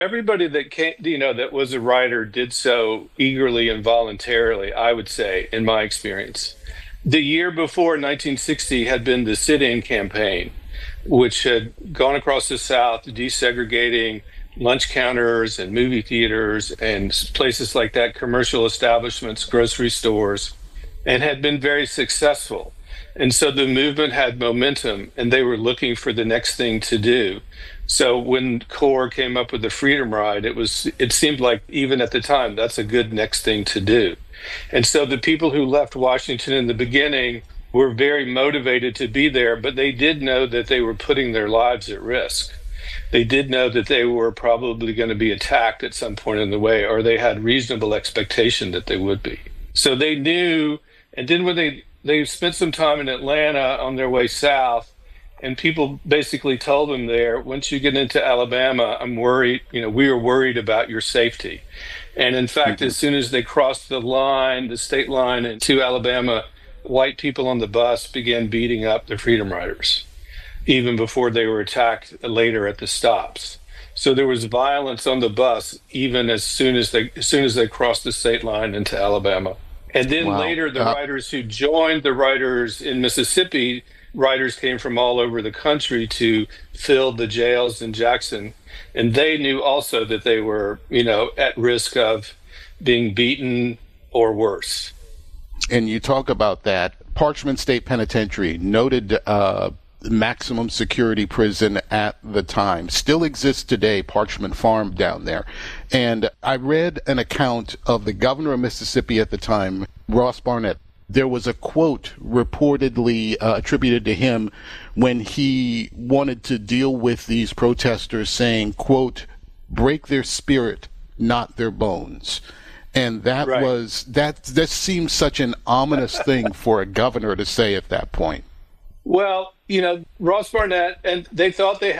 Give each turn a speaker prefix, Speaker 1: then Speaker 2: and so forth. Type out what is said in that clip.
Speaker 1: Everybody that came, that was a writer did so eagerly and voluntarily, I would say, in my experience. The year before, 1960, had been the sit-in campaign, which had gone across the South desegregating lunch counters and movie theaters and places like that, commercial establishments, grocery stores, and had been very successful. And so the movement had momentum and they were looking for the next thing to do. So when CORE came up with the Freedom Ride, it seemed like even at the time, that's a good next thing to do. And so the people who left Washington in the beginning were very motivated to be there, but they did know that they were putting their lives at risk. They did know that they were probably going to be attacked at some point in the way, or they had reasonable expectation that they would be. So they knew, and then when they spent some time in Atlanta on their way south, and people basically told them there, once you get into Alabama, I'm worried, we are worried about your safety. And in fact, as soon as they crossed the line, the state line into Alabama, white people on the bus began beating up the Freedom Riders, even before they were attacked later at the stops. So there was violence on the bus even as soon as they crossed the state line into Alabama. And then
Speaker 2: Wow.
Speaker 1: later, the writers who joined the writers in Mississippi, writers came from all over the country to fill the jails in Jackson. And they knew also that they were, at risk of being beaten or worse.
Speaker 2: And you talk about that. Parchman State Penitentiary, noted maximum security prison at the time, still exists today, Parchman Farm down there. And I read an account of the governor of Mississippi at the time, Ross Barnett. There was a quote reportedly attributed to him when he wanted to deal with these protesters saying, quote, break their spirit, not their bones. And that
Speaker 1: Right.
Speaker 2: that seems such an ominous thing for a governor to say at that point.
Speaker 1: Well, Ross Barnett, and they thought they